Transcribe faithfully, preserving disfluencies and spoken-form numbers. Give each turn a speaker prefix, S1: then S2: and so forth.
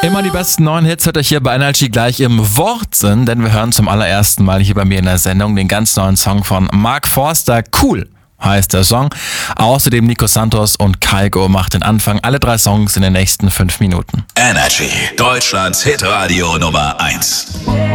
S1: Immer die besten neuen Hits hört euch hier bei Energy gleich im Wortsinn, denn wir hören zum allerersten Mal hier bei mir in der Sendung den ganz neuen Song von Mark Forster. Cool heißt der Song. Außerdem Nico Santos und Kygo macht den Anfang. Alle drei Songs in den nächsten fünf Minuten.
S2: Energy, Deutschlands Hitradio Nummer eins.